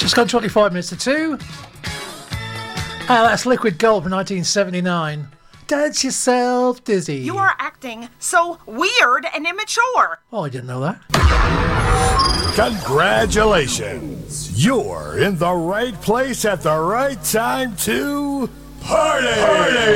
Just gone 25 minutes to 2. That's Liquid Gold from 1979. Dance yourself dizzy. You are acting so weird and immature. Oh, I didn't know that. Congratulations. You're in the right place at the right time to party.